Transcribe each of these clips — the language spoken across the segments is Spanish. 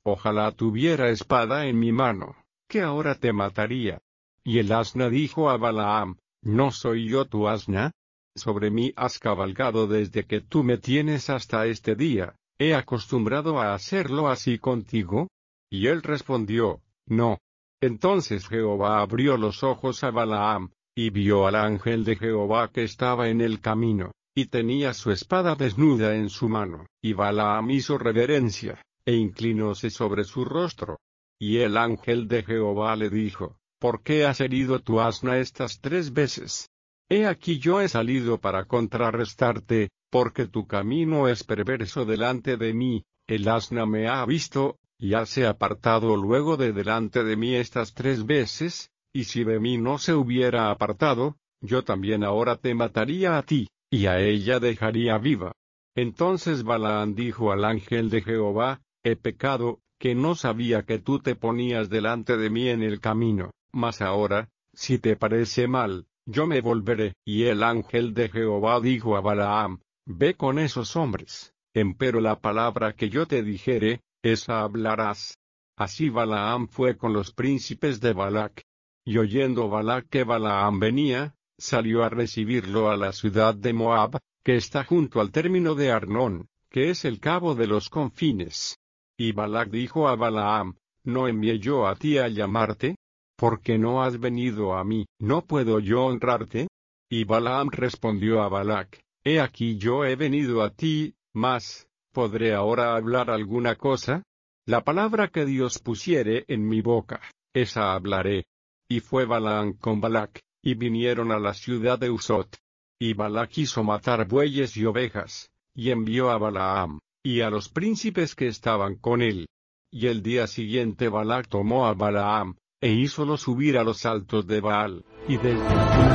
ojalá tuviera espada en mi mano, que ahora te mataría. Y el asna dijo a Balaam, ¿no soy yo tu asna? Sobre mí has cabalgado desde que tú me tienes hasta este día, ¿he acostumbrado a hacerlo así contigo? Y él respondió, no. Entonces Jehová abrió los ojos a Balaam, y vio al ángel de Jehová que estaba en el camino, y tenía su espada desnuda en su mano, y Balaam hizo reverencia, e inclinóse sobre su rostro. Y el ángel de Jehová le dijo, ¿por qué has herido tu asna estas 3 veces? He aquí yo he salido para contrarrestarte, porque tu camino es perverso delante de mí, el asna me ha visto, y hase apartado luego de delante de mí estas 3 veces, y si de mí no se hubiera apartado, yo también ahora te mataría a ti, y a ella dejaría viva. Entonces Balaam dijo al ángel de Jehová, he pecado, que no sabía que tú te ponías delante de mí en el camino, mas ahora, si te parece mal, yo me volveré. Y el ángel de Jehová dijo a Balaam, ve con esos hombres, empero la palabra que yo te dijere, esa hablarás. Así Balaam fue con los príncipes de Balac. Y oyendo Balac que Balaam venía, salió a recibirlo a la ciudad de Moab, que está junto al término de Arnón, que es el cabo de los confines. Y Balac dijo a Balaam, ¿no envié yo a ti a llamarte? ¿Por qué no has venido a mí? ¿No puedo yo honrarte? Y Balaam respondió a Balac, he aquí yo he venido a ti, mas, ¿podré ahora hablar alguna cosa? La palabra que Dios pusiere en mi boca, esa hablaré. Y fue Balaam con Balac, y vinieron a la ciudad de Usot. Y Balac quiso matar bueyes y ovejas, y envió a Balaam, y a los príncipes que estaban con él. Y el día siguiente Balac tomó a Balaam, e hízolo subir a los altos de Baal, y desde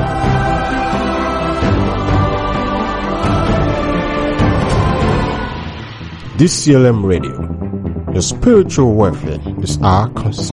DCLM Radio. Your spiritual welfare is our concern.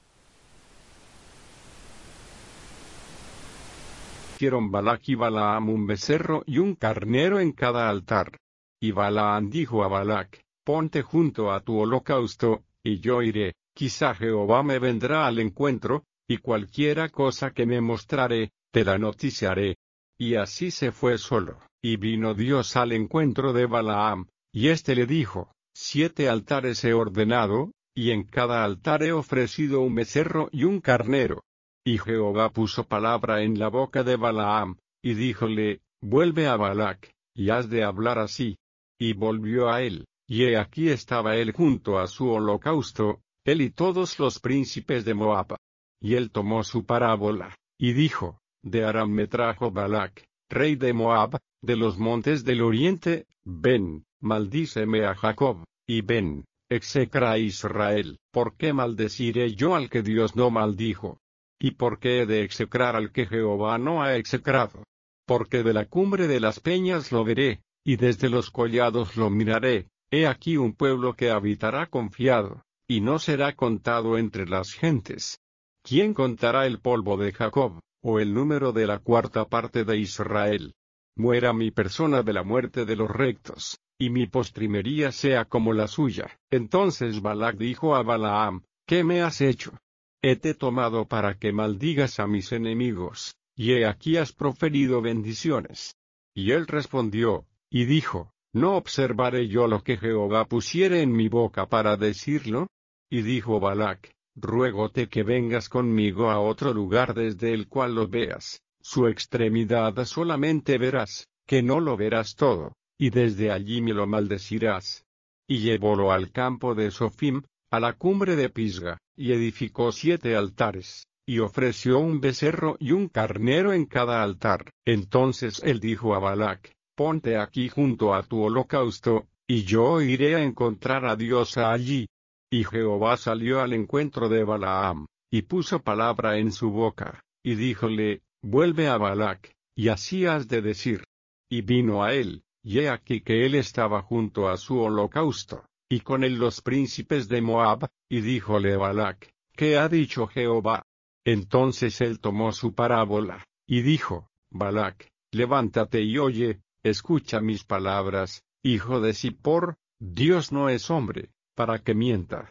hicieron Balac y Balaam un becerro y un carnero en cada altar. Y Balaam dijo a Balac, ponte junto a tu holocausto, y yo iré, quizá Jehová me vendrá al encuentro, y cualquiera cosa que me mostrare, te la noticiaré. Y así se fue solo, y vino Dios al encuentro de Balaam, y éste le dijo, 7 altares he ordenado, y en cada altar he ofrecido un becerro y un carnero. Y Jehová puso palabra en la boca de Balaam, y díjole, vuelve a Balac, y has de hablar así. Y volvió a él, y he aquí estaba él junto a su holocausto, él y todos los príncipes de Moab. Y él tomó su parábola, y dijo, de Aram me trajo Balac, rey de Moab, de los montes del oriente, ven, maldíceme a Jacob, y ven, execra a Israel. ¿Por qué maldeciré yo al que Dios no maldijo? ¿Y por qué he de execrar al que Jehová no ha execrado? Porque de la cumbre de las peñas lo veré, y desde los collados lo miraré, he aquí un pueblo que habitará confiado, y no será contado entre las gentes. ¿Quién contará el polvo de Jacob, o el número de la 4ª parte de Israel? Muera mi persona de la muerte de los rectos, y mi postrimería sea como la suya. Entonces Balac dijo a Balaam, ¿qué me has hecho? Hete tomado para que maldigas a mis enemigos, y he aquí has proferido bendiciones. Y él respondió, y dijo, ¿no observaré yo lo que Jehová pusiere en mi boca para decirlo? Y dijo Balac, ruégote que vengas conmigo a otro lugar desde el cual lo veas, su extremidad solamente verás, que no lo verás todo, y desde allí me lo maldecirás. Y llevólo al campo de Sofim, a la cumbre de Pisga, y edificó 7 altares, y ofreció un becerro y un carnero en cada altar. Entonces él dijo a Balac, ponte aquí junto a tu holocausto, y yo iré a encontrar a Dios allí. Y Jehová salió al encuentro de Balaam, y puso palabra en su boca, y díjole, vuelve a Balac, y así has de decir. Y vino a él, y he aquí que él estaba junto a su holocausto, y con él los príncipes de Moab, y díjole Balac, ¿qué ha dicho Jehová? Entonces él tomó su parábola, y dijo, Balac, levántate y oye, escucha mis palabras, hijo de Zippor, Dios no es hombre, para que mienta,